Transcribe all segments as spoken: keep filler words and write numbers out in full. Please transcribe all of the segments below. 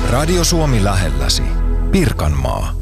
Radio Suomi lähelläsi. Pirkanmaa.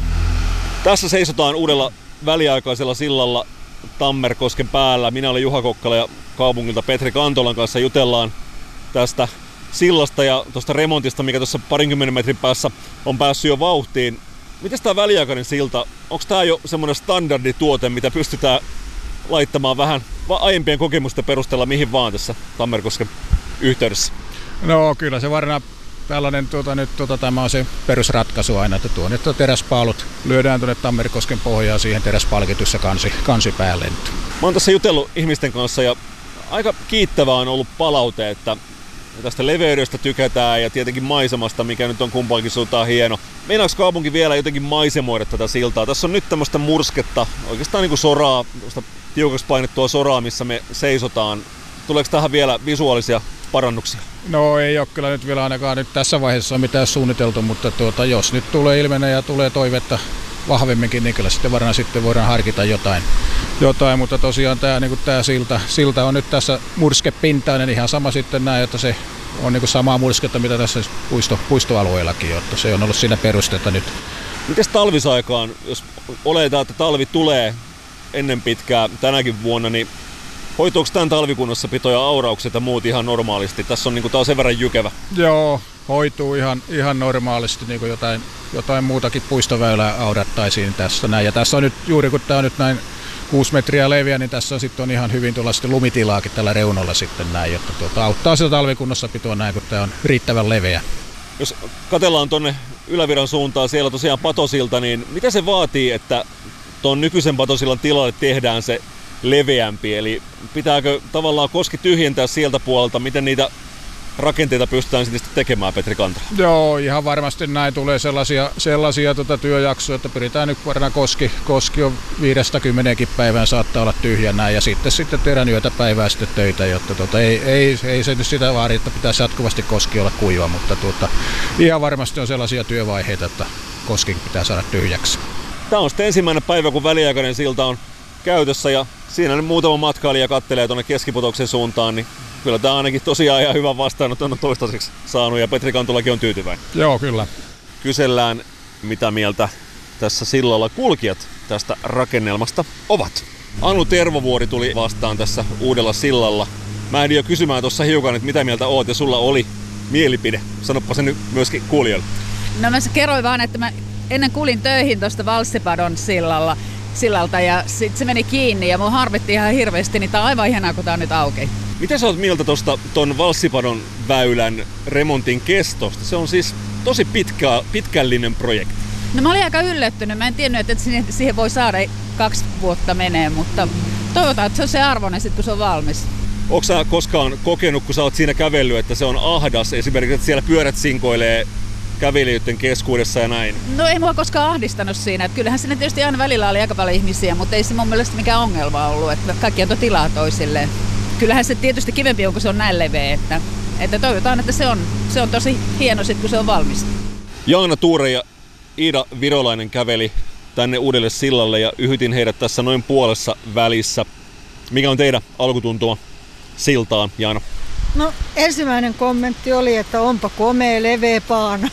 Tässä seisotaan uudella väliaikaisella sillalla Tammerkosken päällä. Minä olen Juha Kokkala ja kaupungilta Petri Kantolan kanssa jutellaan tästä sillasta ja tuosta remontista, mikä tuossa parinkymmenen metrin päässä on päässyt jo vauhtiin. Miten tämä väliaikainen silta, onko tämä jo semmoinen standardituote, mitä pystytään laittamaan vähän aiempien kokemusten perusteella mihin vaan tässä Tammerkosken yhteydessä? No kyllä se varmaan tällainen, tuota, nyt, tuota, tämä on se perusratkaisu aina, että tuon, että teräspaalut lyödään tuonne Tammerkosken pohjaan siihen teräspalkitussa kansi, kansi päälle. Mä oon tässä jutellut ihmisten kanssa ja aika kiittävää on ollut palaute, että tästä leveydestä tykätään ja tietenkin maisemasta, mikä nyt on kumpaankin suuntaan hieno. Meinaako kaupunki vielä jotenkin maisemoida tätä siltaa? Tässä on nyt tämmöistä mursketta, oikeastaan niin kuin soraa, tiukaksi painettua soraa, missä me seisotaan. Tuleeko tähän vielä visuaalisia parannuksia? No ei ole kyllä nyt vielä ainakaan nyt tässä vaiheessa mitään suunniteltu, mutta tuota, jos nyt tulee ilmenee ja tulee toivetta vahvemminkin, niin kyllä sitten varmaan sitten voidaan harkita jotain. jotain mutta tosiaan tämä, niin tämä silta, silta on nyt tässä murskepintainen, ihan sama sitten näin, että se on niin samaa mursketta, mitä tässä puisto, puistoalueellakin, jotta se on ollut siinä perustetta nyt. Mites talvisaikaan, jos oletetaan, että talvi tulee ennen pitkää tänäkin vuonna, niin hoituuko tämän talvikunnossapito ja auraukset ja muut ihan normaalisti? Tässä on, niin kuin, tämä on sen verran jykevä. Joo, hoituu ihan, ihan normaalisti, niin kuin jotain, jotain muutakin puistoväylää aurattaisiin tässä näin. Ja tässä on nyt, juuri kun tämä on nyt näin kuusi metriä leviä, niin tässä on sitten on ihan hyvin tuolla sitten lumitilaakin tällä reunalla sitten näin, jotta tuota, auttaa sitä talvikunnossapitoa näin, kun tämä on riittävän leveä. Jos katsellaan tuonne Yläviran suuntaan, siellä tosiaan patosilta, niin mitä se vaatii, että tuon nykyisen patosillan tilalle tehdään se leveämpi, eli pitääkö tavallaan koski tyhjentää sieltä puolelta, miten niitä rakenteita pystytään sitten tekemään, Petri Kantola? Joo, ihan varmasti näin tulee sellaisia, sellaisia tuota työjaksoja, että pyritään nyt varmaan koski, koski on viidestä kymmeneenkin päivään saattaa olla tyhjänä ja sitten, sitten tehdään yötä päivää sitten töitä, jotta tuota, ei, ei, ei se nyt sitä vaadi, että pitäisi jatkuvasti koski olla kuiva, mutta tuota, ihan varmasti on sellaisia työvaiheita, että koski pitää saada tyhjäksi. Tämä on sitten ensimmäinen päivä, kun väliaikainen silta on käytössä ja siinä nyt muutama matkailija kattelee tuonne Keskipotoksen suuntaan, niin kyllä tämä ainakin tosiaan ihan hyvän vastaanoton on toistaiseksi saanut ja Petri Kantolakin on tyytyväinen. Joo, kyllä. Kysellään, mitä mieltä tässä sillalla kulkijat tästä rakennelmasta ovat. Anu Tervovuori tuli vastaan tässä uudella sillalla. Mä ehdin jo kysymään tuossa hiukan, että mitä mieltä oot ja sulla oli mielipide. Sanoppa se nyt myöskin kuulijoille. No mä kerroin vaan, että mä ennen kulin töihin tuosta Valssipadon sillalla. sillalta ja sitten se meni kiinni ja mun harmitti ihan hirveästi, niin tää on aivan ihanaa, kun tää on nyt auki. Mitä sä oot mieltä tosta ton Valssipadon väylän remontin kestosta? Se on siis tosi pitkä, pitkällinen projekti. No mä olin aika yllättynyt. Mä en tiennyt, että siihen voi saada kaksi vuotta menee, mutta toivotaan, että se on se arvoinen sit, kun se on valmis. Ootko sä koskaan kokenut, kun sä oot siinä kävellyt, että se on ahdas? Esimerkiksi, että siellä pyörät sinkoilee kävelijöiden keskuudessa ja näin? No ei mua koskaan ahdistanut siinä. Että kyllähän siinä tietysti aina välillä oli aika paljon ihmisiä, mutta ei se mun mielestä mikään ongelma ollut, että kaikki antoi tilaa toisilleen. Kyllähän se tietysti kivempi on, kun se on näin leveä, että, että toivotaan, että se on, se on tosi hieno sit, kun se on valmis. Jaana Tuure ja Iida Virolainen käveli tänne uudelle sillalle ja yhytin heidät tässä noin puolessa välissä. Mikä on teidän alkutuntuma siltaan, Jaana? No ensimmäinen kommentti oli, että onpa komea leveä paana.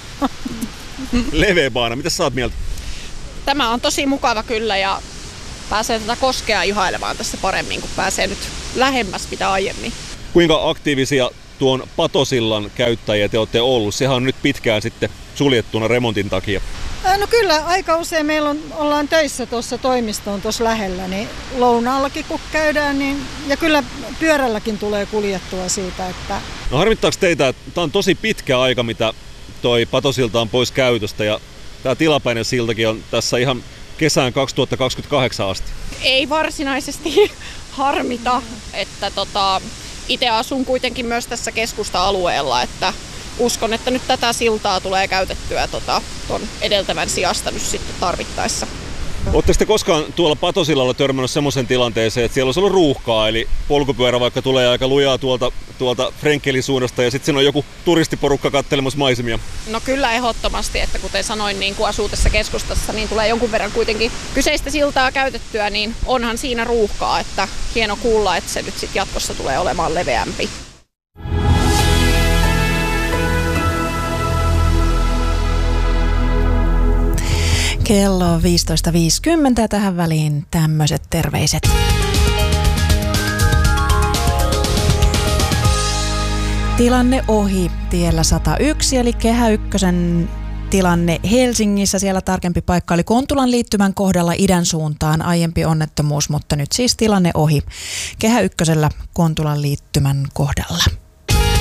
Leveä paana, mitä sä oot mieltä? Tämä on tosi mukava kyllä ja pääsee tätä koskea ihailemaan tässä paremmin, kun pääsee nyt lähemmäs mitä aiemmin. Kuinka aktiivisia tuon patosillan käyttäjiä te olette ollut? Sehän on nyt pitkään sitten suljettuna remontin takia. No kyllä, aika usein meillä on, ollaan töissä tuossa toimistoon tuossa lähellä, niin lounaallakin kun käydään, niin, ja kyllä pyörälläkin tulee kuljettua siitä. Että... No harmittaako teitä, että tämä on tosi pitkä aika, mitä toi patosilta on pois käytöstä, ja tämä tilapäinen siltakin on tässä ihan kesään kaksituhattakaksikymmentäkahdeksan asti? Ei varsinaisesti harmita, että tota, itse asun kuitenkin myös tässä keskusta-alueella, että uskon, että nyt tätä siltaa tulee käytettyä tota, ton edeltävän sijasta nyt sitten tarvittaessa. Oletteko te koskaan tuolla patosillalla törmännyt semmoisen tilanteeseen, että siellä olisi ollut ruuhkaa, eli polkupyörä vaikka tulee aika lujaa tuolta, tuolta Frenkelin suunnasta ja sitten siinä on joku turistiporukka katselemassa maisemia? No kyllä ehdottomasti, että kuten sanoin, niin kun asuu tässä keskustassa, niin tulee jonkun verran kuitenkin kyseistä siltaa käytettyä, niin onhan siinä ruuhkaa, että hieno kuulla, että se nyt sitten jatkossa tulee olemaan leveämpi. Kello on viisitoista viisikymmentä ja tähän väliin tämmöiset terveiset. Tilanne ohi tiellä sata yksi eli Kehä ykkösen tilanne Helsingissä. Siellä tarkempi paikka oli Kontulan liittymän kohdalla idän suuntaan. Aiempi onnettomuus, mutta nyt siis tilanne ohi Kehä ykkösellä Kontulan liittymän kohdalla.